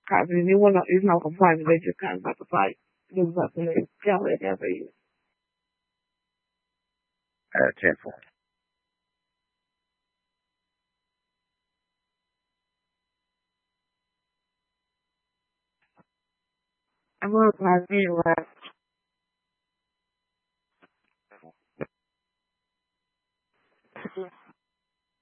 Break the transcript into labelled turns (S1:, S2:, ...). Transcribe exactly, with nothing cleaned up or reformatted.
S1: Copy. You want to, it's no complaining. They just kind of about to fight. Do something to tell it there for you.
S2: Uh, ten four.
S1: I'm going to pass me left.